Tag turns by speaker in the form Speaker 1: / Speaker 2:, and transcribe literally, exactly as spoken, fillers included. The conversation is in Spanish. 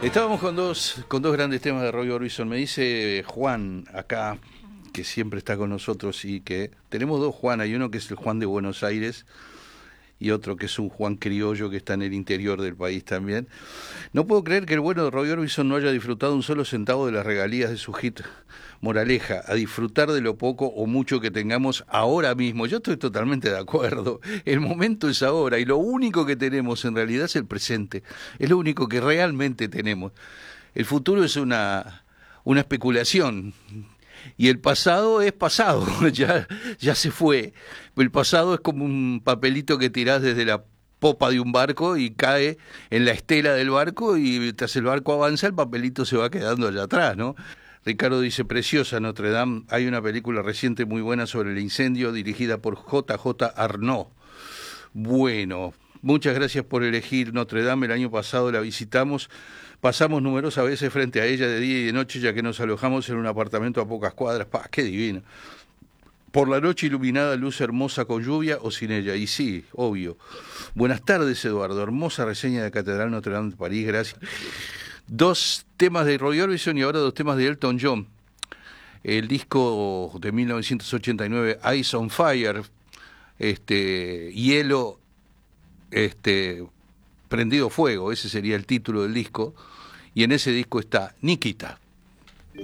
Speaker 1: Estábamos con dos, con dos grandes temas de Roy Orbison. Me dice Juan acá, que siempre está con nosotros, y que tenemos dos Juan. Hay uno que es el Juan de Buenos Aires y otro que es un Juan criollo que está en el interior del país también. No puedo creer que el bueno de Roy Orbison no haya disfrutado un solo centavo de las regalías de su hit. Moraleja, a disfrutar de lo poco o mucho que tengamos ahora mismo. Yo estoy totalmente de acuerdo. El momento es ahora y lo único que tenemos en realidad es el presente. Es lo único que realmente tenemos. El futuro es una, una especulación. Y el pasado es pasado, ya, ya se fue. El pasado es como un papelito que tirás desde la popa de un barco y cae en la estela del barco, y mientras el barco avanza el papelito se va quedando allá atrás, ¿no? Ricardo dice, preciosa Notre Dame. Hay una película reciente muy buena sobre el incendio dirigida por J J Arnaud. Bueno, muchas gracias por elegir Notre Dame. El año pasado la visitamos. Pasamos numerosas veces frente a ella de día y de noche, ya que nos alojamos en un apartamento a pocas cuadras. ¡Pah, qué divino! Por la noche iluminada, luz hermosa con lluvia o sin ella. Y sí, obvio. Buenas tardes, Eduardo. Hermosa reseña de Catedral Notre Dame de París. Gracias. Dos temas de Roy Orbison y ahora dos temas de Elton John. El disco de mil novecientos ochenta y nueve, Ice on Fire, este, hielo, este, prendido fuego, ese sería el título del disco, y en ese disco está Nikita.